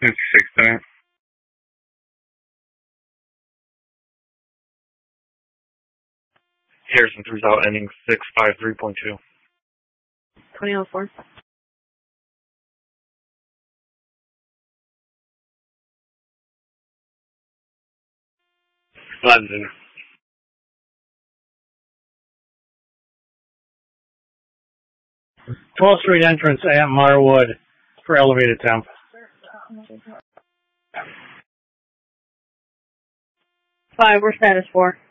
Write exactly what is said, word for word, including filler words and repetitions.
fifty-six time. Harrison threw out ending six five three point two. twenty oh four. London. twelfth Street entrance at Marwood for elevated temp. Five, we're status four.